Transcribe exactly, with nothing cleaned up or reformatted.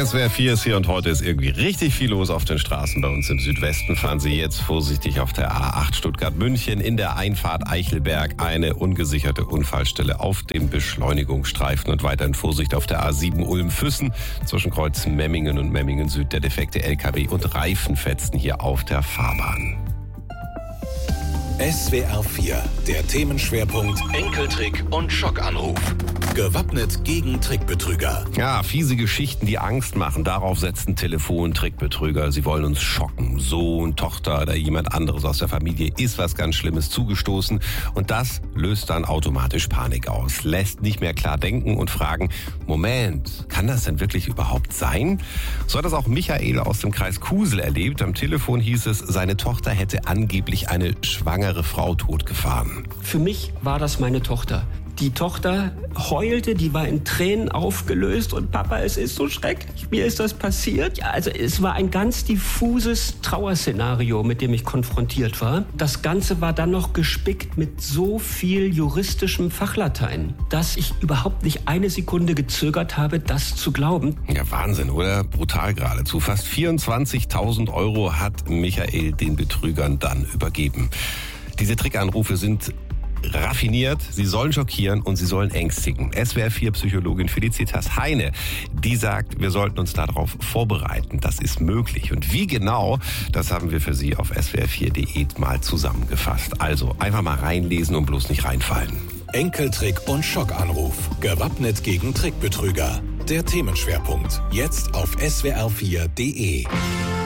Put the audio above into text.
S W R vier ist hier und heute ist irgendwie richtig viel los auf den Straßen bei uns im Südwesten. Fahren Sie jetzt vorsichtig auf der A acht Stuttgart-München in der Einfahrt Eichelberg. Eine ungesicherte Unfallstelle auf dem Beschleunigungsstreifen und weiterhin Vorsicht auf der A sieben Ulm-Füssen zwischen Kreuz Memmingen und Memmingen Süd. Der defekte L K W und Reifenfetzen hier auf der Fahrbahn. S W R vier, der Themenschwerpunkt Enkeltrick und Schockanruf. Gewappnet gegen Trickbetrüger. Ja, fiese Geschichten, die Angst machen. Darauf setzen Telefon-Trickbetrüger. Sie wollen uns schocken. Sohn, Tochter oder jemand anderes aus der Familie ist was ganz Schlimmes zugestoßen. Und das löst dann automatisch Panik aus. Lässt nicht mehr klar denken und fragen, Moment, kann das denn wirklich überhaupt sein? So hat das auch Michael aus dem Kreis Kusel erlebt. Am Telefon hieß es, seine Tochter hätte angeblich eine schwangere Frau totgefahren. Für mich war das meine Tochter. Die Tochter heulte, die war in Tränen aufgelöst und Papa, es ist so schrecklich, mir ist das passiert. Ja, also es war ein ganz diffuses Trauerszenario, mit dem ich konfrontiert war. Das Ganze war dann noch gespickt mit so viel juristischem Fachlatein, dass ich überhaupt nicht eine Sekunde gezögert habe, das zu glauben. Ja, Wahnsinn, oder? Brutal geradezu. Fast vierundzwanzigtausend Euro hat Michael den Betrügern dann übergeben. Diese Trickanrufe sind raffiniert, sie sollen schockieren und sie sollen ängstigen. S W R vier Psychologin Felicitas Heine, die sagt, wir sollten uns darauf vorbereiten. Das ist möglich. Und wie genau, das haben wir für Sie auf S W R vier punkt de mal zusammengefasst. Also einfach mal reinlesen und bloß nicht reinfallen. Enkeltrick und Schockanruf. Gewappnet gegen Trickbetrüger. Der Themenschwerpunkt. Jetzt auf S W R vier punkt de.